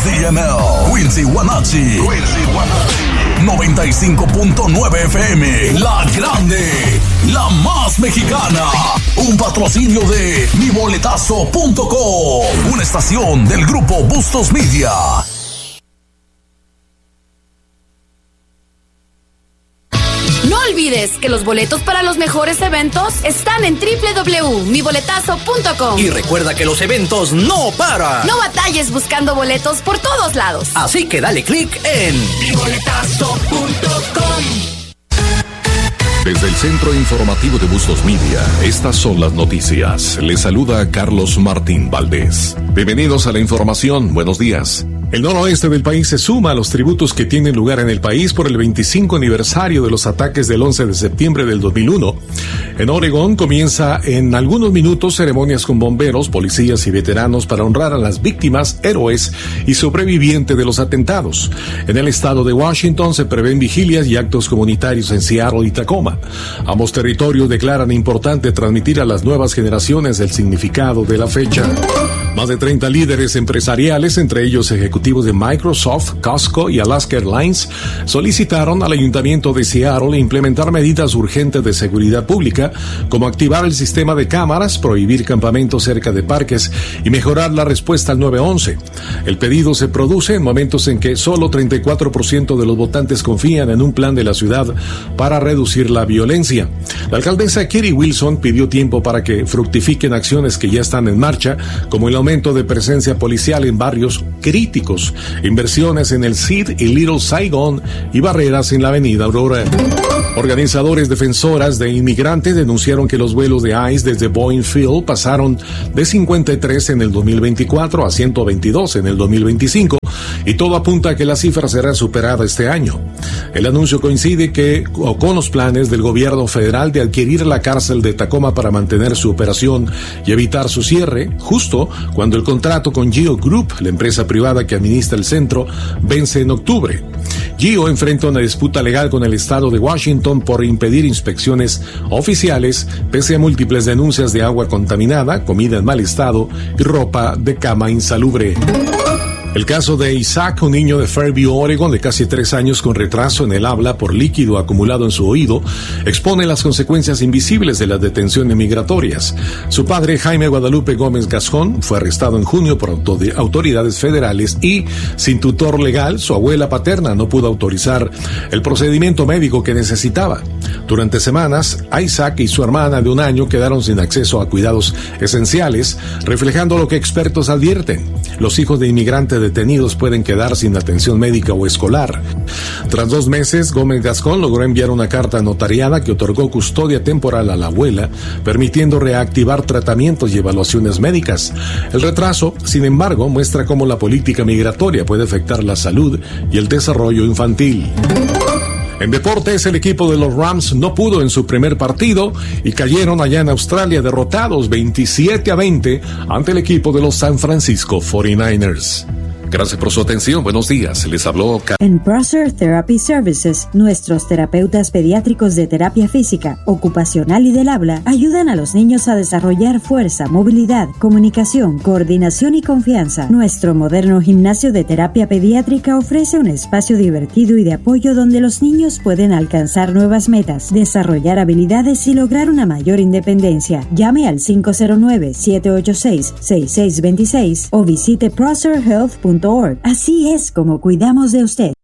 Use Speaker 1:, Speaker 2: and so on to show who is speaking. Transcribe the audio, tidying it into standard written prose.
Speaker 1: SDML, Quincy Guanacci, 95.9 FM, La Grande, la más mexicana. Un patrocinio de miboletazo.com, una estación del grupo Bustos Media.
Speaker 2: No olvides que los boletos para los mejores eventos están en www.miboletazo.com.
Speaker 3: Y recuerda que los eventos no paran.
Speaker 2: No batalles buscando boletos por todos lados.
Speaker 3: Así que dale click en miboletazo.com.
Speaker 4: Desde el Centro Informativo de Bustos Media, estas son las noticias. Les saluda Carlos Martín Valdés. Bienvenidos a la información. Buenos días. El noroeste del país se suma a los tributos que tienen lugar en el país por el 25 aniversario de los ataques del 11 de septiembre del 2001. En Oregón comienza en algunos minutos ceremonias con bomberos, policías y veteranos para honrar a las víctimas, héroes y sobrevivientes de los atentados. En el estado de Washington se prevén vigilias y actos comunitarios en Seattle y Tacoma. Ambos territorios declaran importante transmitir a las nuevas generaciones el significado de la fecha. Más de 30 líderes empresariales, entre ellos ejecutivos de Microsoft, Costco y Alaska Airlines, solicitaron al Ayuntamiento de Seattle implementar medidas urgentes de seguridad pública, como activar el sistema de cámaras, prohibir campamentos cerca de parques y mejorar la respuesta al 911. El pedido se produce en momentos en que solo 34% de los votantes confían en un plan de la ciudad para reducir la violencia. La alcaldesa Katie Wilson pidió tiempo para que fructifiquen acciones que ya están en marcha, como el aumento de presencia policial en barrios críticos, inversiones en el Seed y Little Saigon y barreras en la avenida Aurora. Organizadores defensoras de inmigrantes denunciaron que los vuelos de ICE desde Boeing Field pasaron de 53 en el 2024 a 122 en el 2025 y todo apunta a que la cifra será superada este año. El anuncio coincide con los planes del gobierno federal de adquirir la cárcel de Tacoma para mantener su operación y evitar su cierre, justo cuando el contrato con GEO Group, la empresa privada que administra el centro, vence en octubre. GEO enfrenta una disputa legal con el estado de Washington por impedir inspecciones oficiales, pese a múltiples denuncias de agua contaminada, comida en mal estado y ropa de cama insalubre. El caso de Isaac, un niño de Fairview, Oregon, de casi 3 años con retraso en el habla por líquido acumulado en su oído, expone las consecuencias invisibles de las detenciones migratorias. Su padre, Jaime Guadalupe Gómez Gascón, fue arrestado en junio por autoridades federales y, sin tutor legal, su abuela paterna no pudo autorizar el procedimiento médico que necesitaba. Durante semanas, Isaac y su hermana de 1 año quedaron sin acceso a cuidados esenciales, reflejando lo que expertos advierten. Los hijos de inmigrantes detenidos pueden quedar sin atención médica o escolar. Tras 2 meses, Gómez Gascón logró enviar una carta notariada que otorgó custodia temporal a la abuela, permitiendo reactivar tratamientos y evaluaciones médicas. El retraso, sin embargo, muestra cómo la política migratoria puede afectar la salud y el desarrollo infantil. En deportes, el equipo de los Rams no pudo en su primer partido y cayeron allá en Australia derrotados 27-20 ante el equipo de los San Francisco 49ers. Gracias por su atención. Buenos días. Les habló
Speaker 5: En Prosser Therapy Services, nuestros terapeutas pediátricos de terapia física, ocupacional y del habla ayudan a los niños a desarrollar fuerza, movilidad, comunicación, coordinación y confianza. Nuestro moderno gimnasio de terapia pediátrica ofrece un espacio divertido y de apoyo donde los niños pueden alcanzar nuevas metas, desarrollar habilidades y lograr una mayor independencia. Llame al 509-786-6626 o visite prosserhealth.org. Así es como cuidamos de usted.